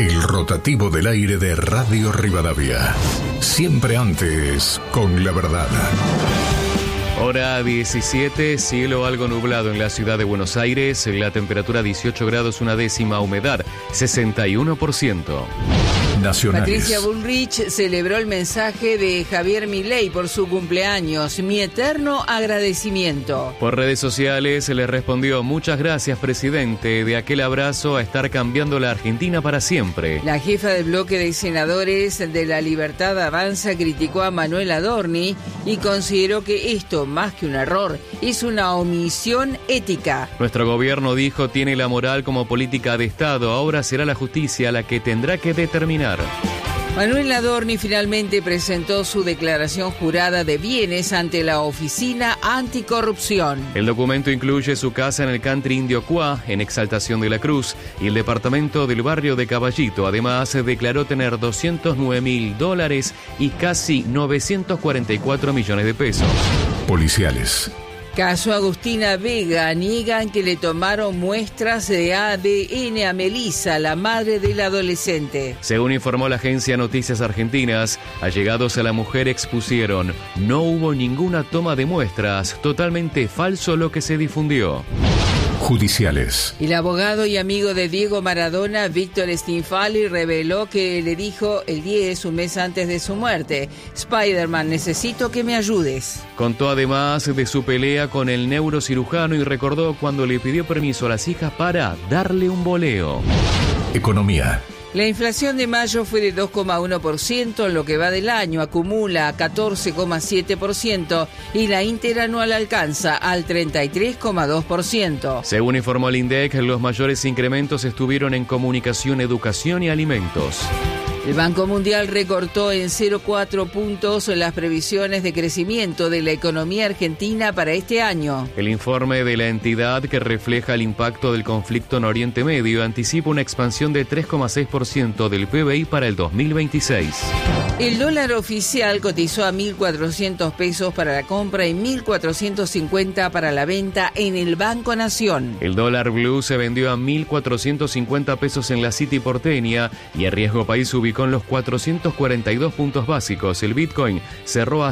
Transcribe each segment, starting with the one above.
El rotativo del aire de Radio Rivadavia. Siempre antes, con la verdad. Hora 17, cielo algo nublado en la ciudad de Buenos Aires, la temperatura 18 grados una décima, humedad 61%. Nacionales. Patricia Bullrich celebró el mensaje de Javier Milei por su cumpleaños. Mi eterno agradecimiento. Por redes sociales le respondió: muchas gracias, presidente, de aquel abrazo a estar cambiando la Argentina para siempre. La jefa del bloque de senadores de La Libertad Avanza criticó a Manuel Adorni y consideró que esto, más que un error, es una omisión ética. Nuestro gobierno, dijo, tiene la moral como política de Estado. Ahora será la justicia la que tendrá que determinar. Manuel Adorni finalmente presentó su declaración jurada de bienes ante la Oficina Anticorrupción. El documento incluye su casa en el country indio Cuá, en Exaltación de la Cruz, y el departamento del barrio de Caballito. Además, declaró tener $209.000 y casi 944 millones de pesos. Policiales. Caso Agustina Vega, niegan que le tomaron muestras de ADN a Melissa, la madre del adolescente. Según informó la agencia Noticias Argentinas, allegados a la mujer expusieron: no hubo ninguna toma de muestras, totalmente falso lo que se difundió. Judiciales. El abogado y amigo de Diego Maradona, Víctor Stinfali, reveló que le dijo el 10, un mes antes de su muerte: Spider-Man, necesito que me ayudes. Contó además de su pelea con el neurocirujano y recordó cuando le pidió permiso a las hijas para darle un boleo. Economía. La inflación de mayo fue de 2,1%, en lo que va del año acumula 14,7% y la interanual alcanza al 33,2%. Según informó el INDEC, los mayores incrementos estuvieron en comunicación, educación y alimentos. El Banco Mundial recortó en 0,4 puntos las previsiones de crecimiento de la economía argentina para este año. El informe de la entidad, que refleja el impacto del conflicto en Oriente Medio, anticipa una expansión de 3,6% del PBI para el 2026. El dólar oficial cotizó a 1.400 pesos para la compra y 1.450 para la venta en el Banco Nación. El dólar blue se vendió a 1.450 pesos en la City porteña y el riesgo país ubicó en los 442 puntos básicos. El Bitcoin cerró a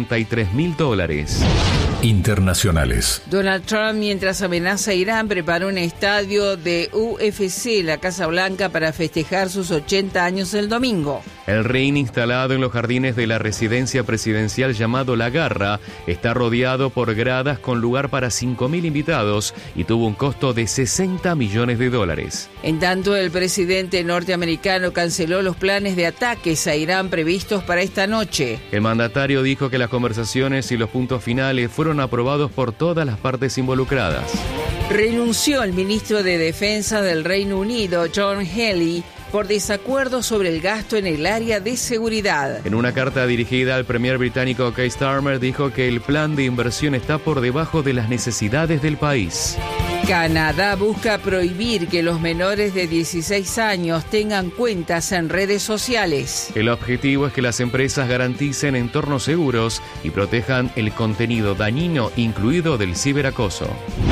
$63.000. Internacionales. Donald Trump, mientras amenaza a Irán, preparó un estadio de UFC, la Casa Blanca, para festejar sus 80 años el domingo. El ring, instalado en los jardines de la residencia presidencial llamado La Garra, está rodeado por gradas con lugar para 5.000 invitados y tuvo un costo de $60 millones. En tanto, el presidente norteamericano canceló los planes de ataques a Irán previstos para esta noche. El mandatario dijo que las conversaciones y los puntos finales fueron aprobados por todas las partes involucradas. Renunció el ministro de Defensa del Reino Unido, John Healey, por desacuerdo sobre el gasto en el área de seguridad. En una carta dirigida al premier británico Keir Starmer, dijo que el plan de inversión está por debajo de las necesidades del país. Canadá busca prohibir que los menores de 16 años tengan cuentas en redes sociales. El objetivo es que las empresas garanticen entornos seguros y protejan el contenido dañino, incluido del ciberacoso.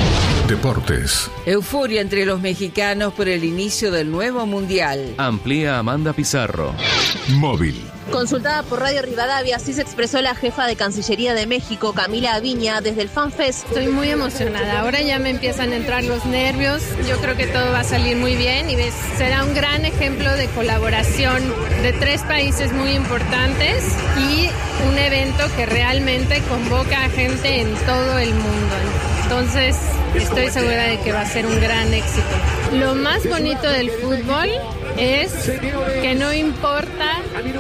Deportes. Euforia entre los mexicanos por el inicio del nuevo mundial. Amplía Amanda Pizarro. Móvil. Consultada por Radio Rivadavia, así se expresó la jefa de Cancillería de México, Camila Aviña, desde el FanFest. Estoy muy emocionada, ahora ya me empiezan a entrar los nervios, yo creo que todo va a salir muy bien y será un gran ejemplo de colaboración de 3 países muy importantes y un evento que realmente convoca a gente en todo el mundo. Entonces, estoy segura de que va a ser un gran éxito. Lo más bonito del fútbol es que no importa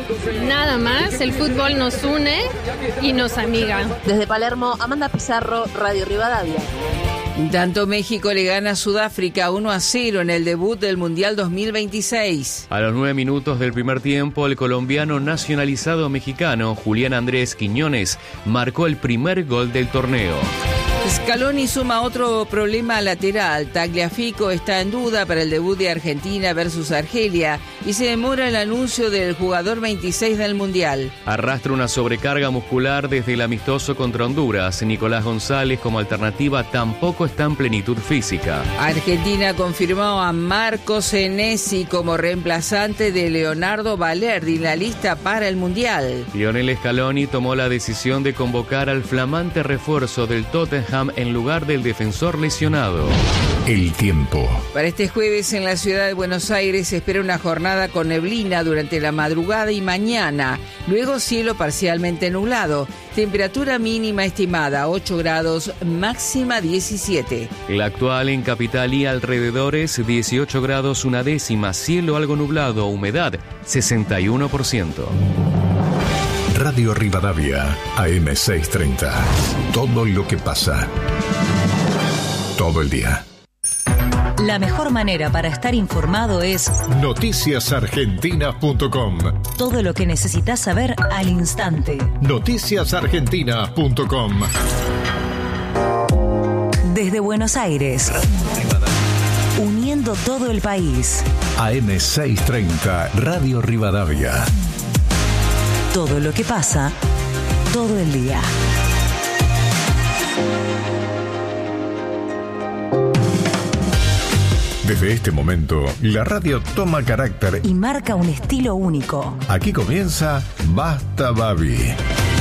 nada más, el fútbol nos une y nos amiga. Desde Palermo, Amanda Pizarro, Radio Rivadavia. En tanto, México le gana a Sudáfrica 1-0 en el debut del Mundial 2026. A los 9 minutos del primer tiempo, el colombiano nacionalizado mexicano Julián Andrés Quiñones marcó el primer gol del torneo. Scaloni suma otro problema lateral. Tagliafico está en duda para el debut de Argentina versus Argelia y se demora el anuncio del jugador 26 del Mundial. Arrastra una sobrecarga muscular desde el amistoso contra Honduras. Nicolás González como alternativa tampoco está en plenitud física. Argentina confirmó a Marco Senesi como reemplazante de Leonardo Balerdi en la lista para el Mundial. Lionel Scaloni tomó la decisión de convocar al flamante refuerzo del Tottenham en lugar del defensor lesionado. El tiempo. Para este jueves en la ciudad de Buenos Aires se espera una jornada con neblina durante la madrugada y mañana. Luego cielo parcialmente nublado. Temperatura mínima estimada 8 grados, máxima 17. La actual en capital y alrededores 18 grados una décima. Cielo algo nublado, humedad 61%. Radio Rivadavia, AM630. Todo lo que pasa. Todo el día. La mejor manera para estar informado es noticiasargentinas.com. Todo lo que necesitas saber al instante. Noticiasargentinas.com. Desde Buenos Aires, uniendo todo el país. AM630, Radio Rivadavia. Todo lo que pasa, todo el día. Desde este momento, la radio toma carácter y marca un estilo único. Aquí comienza Basta Babi.